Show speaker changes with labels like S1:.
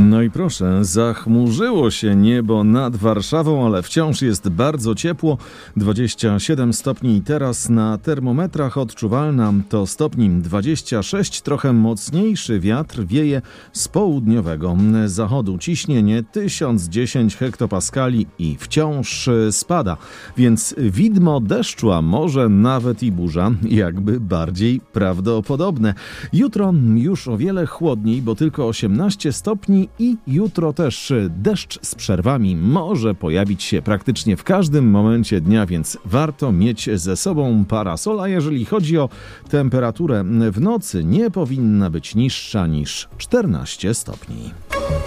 S1: No i proszę, zachmurzyło się niebo nad Warszawą, ale wciąż jest bardzo ciepło. 27 stopni teraz na termometrach odczuwalna to stopni 26. Trochę mocniejszy wiatr wieje z południowego zachodu. Ciśnienie 1010 hektopaskali i wciąż spada. Więc widmo deszczu, a może nawet i burza, jakby bardziej prawdopodobne. Jutro już o wiele chłodniej, bo tylko 18 stopni i jutro też deszcz z przerwami może pojawić się praktycznie w każdym momencie dnia, więc warto mieć ze sobą parasol, a jeżeli chodzi o temperaturę w nocy, nie powinna być niższa niż 14 stopni.